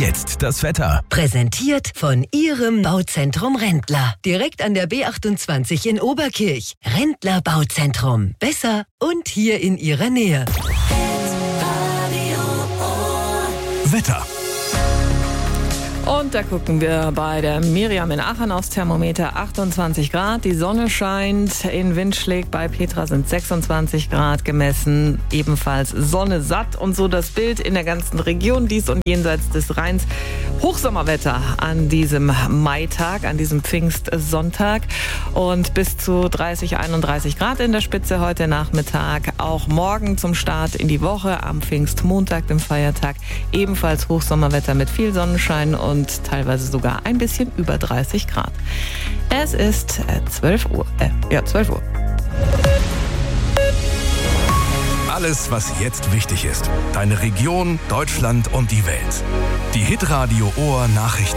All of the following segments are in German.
jetzt das Wetter. Präsentiert von Ihrem Bauzentrum Rendler. Direkt an der B28 in Oberkirch. Rendler Bauzentrum. Besser und hier in Ihrer Nähe. Wetter. Und da gucken wir bei der Miriam in Aachen aufs Thermometer. 28 Grad, die Sonne scheint, in Wind schlägt. Bei Petra sind 26 Grad gemessen, ebenfalls Sonne satt. Und so das Bild in der ganzen Region, dies und jenseits des Rheins. Hochsommerwetter an diesem Maitag, an diesem Pfingstsonntag. Und bis zu 30, 31 Grad in der Spitze heute Nachmittag. Auch morgen zum Start in die Woche, am Pfingstmontag, dem Feiertag. Ebenfalls Hochsommerwetter mit viel Sonnenschein und teilweise sogar ein bisschen über 30 Grad. Es ist 12 Uhr. Alles, was jetzt wichtig ist. Deine Region, Deutschland und die Welt. Die Hitradio Ohr Nachrichten.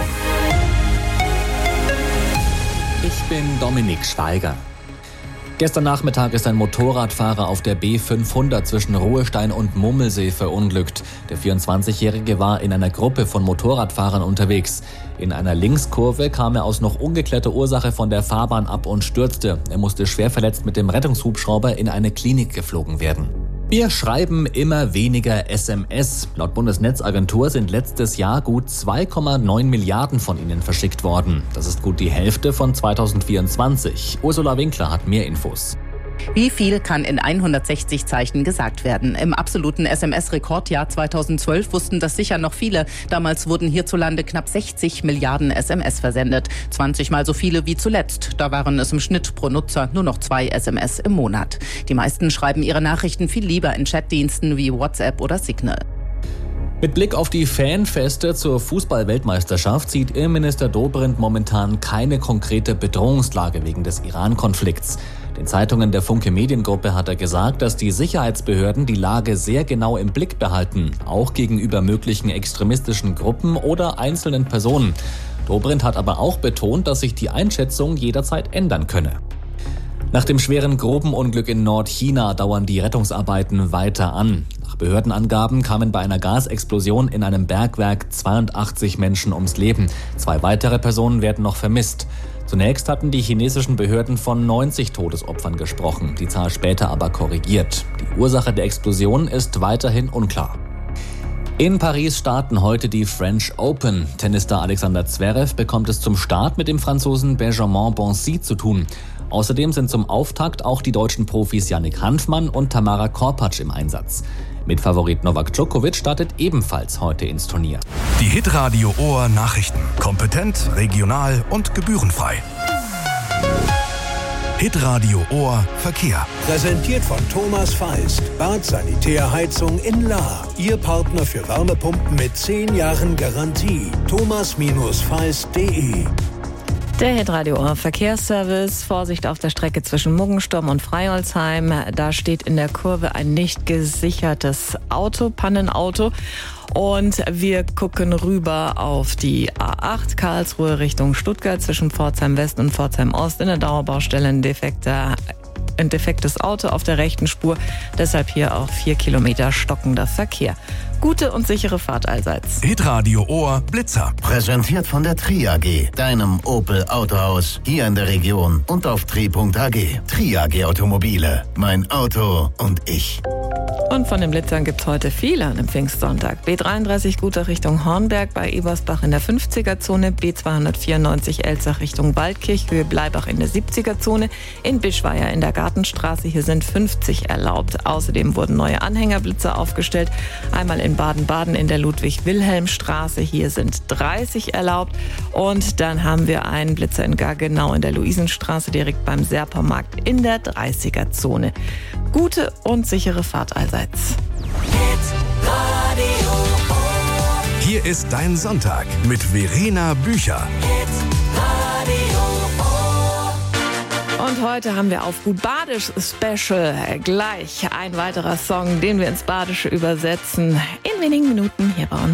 Ich bin Dominik Schweiger. Gestern Nachmittag ist ein Motorradfahrer auf der B500 zwischen Ruhestein und Mummelsee verunglückt. Der 24-Jährige war in einer Gruppe von Motorradfahrern unterwegs. In einer Linkskurve kam er aus noch ungeklärter Ursache von der Fahrbahn ab und stürzte. Er musste schwer verletzt mit dem Rettungshubschrauber in eine Klinik geflogen werden. Wir schreiben immer weniger SMS. Laut Bundesnetzagentur sind letztes Jahr gut 2,9 Milliarden von ihnen verschickt worden. Das ist gut die Hälfte von 2024. Ursula Winkler hat mehr Infos. Wie viel kann in 160 Zeichen gesagt werden? Im absoluten SMS-Rekordjahr 2012 wussten das sicher noch viele. Damals wurden hierzulande knapp 60 Milliarden SMS versendet. 20 Mal so viele wie zuletzt. Da waren es im Schnitt pro Nutzer nur noch 2 SMS im Monat. Die meisten schreiben ihre Nachrichten viel lieber in Chatdiensten wie WhatsApp oder Signal. Mit Blick auf die Fanfeste zur Fußball-Weltmeisterschaft sieht Innenminister Dobrindt momentan keine konkrete Bedrohungslage wegen des Iran-Konflikts. Den Zeitungen der Funke Mediengruppe hat er gesagt, dass die Sicherheitsbehörden die Lage sehr genau im Blick behalten, auch gegenüber möglichen extremistischen Gruppen oder einzelnen Personen. Dobrindt hat aber auch betont, dass sich die Einschätzung jederzeit ändern könne. Nach dem schweren Grubenunglück in Nordchina dauern die Rettungsarbeiten weiter an. Nach Behördenangaben kamen bei einer Gasexplosion in einem Bergwerk 82 Menschen ums Leben. 2 weitere Personen werden noch vermisst. Zunächst hatten die chinesischen Behörden von 90 Todesopfern gesprochen, die Zahl später aber korrigiert. Die Ursache der Explosion ist weiterhin unklar. In Paris starten heute die French Open. Tennisstar Alexander Zverev bekommt es zum Start mit dem Franzosen Benjamin Bonzi zu tun. Außerdem sind zum Auftakt auch die deutschen Profis Yannick Hanfmann und Tamara Korpatsch im Einsatz. Mitfavorit Novak Djokovic startet ebenfalls heute ins Turnier. Die Hitradio Ohr Nachrichten. Kompetent, regional und gebührenfrei. Hitradio Ohr Verkehr. Präsentiert von Thomas Feist. Bad Sanitär Heizung in Lahr. Ihr Partner für Wärmepumpen mit 10 Jahren Garantie. thomas-feist.de. Der Hitradio Ohr Verkehrsservice. Vorsicht auf der Strecke zwischen Muggensturm und Freiholzheim. Da steht in der Kurve ein nicht gesichertes Pannenauto. Und wir gucken rüber auf die A8 Karlsruhe Richtung Stuttgart zwischen Pforzheim West und Pforzheim Ost. In der Dauerbaustelle ein defektes Auto auf der rechten Spur. Deshalb hier auch 4 Kilometer stockender Verkehr. Gute und sichere Fahrt allseits. Hitradio Ohr Blitzer. Präsentiert von der Tri AG, deinem Opel Autohaus, hier in der Region und auf tri.ag. Tri AG Automobile, mein Auto und ich. Und von den Blitzern gibt's heute viele an dem Pfingstsonntag. B33 Guter Richtung Hornberg bei Ebersbach in der 50er-Zone, B294 Elzach Richtung Waldkirch, Höhe Bleibach in der 70er-Zone, in Bischweier in der Gartenstraße, hier sind 50 erlaubt. Außerdem wurden neue Anhängerblitzer aufgestellt, einmal in Baden-Baden in der Ludwig-Wilhelm-Straße, hier sind 30 erlaubt. Und dann haben wir einen Blitzer in Gaggenau in der Luisenstraße, direkt beim Serpermarkt in der 30er-Zone. Gute und sichere Fahrt allseits. Hier ist dein Sonntag mit Verena Bücher. Und heute haben wir auf Gut Badisch Special gleich ein weiterer Song, den wir ins Badische übersetzen. In wenigen Minuten hier bei uns.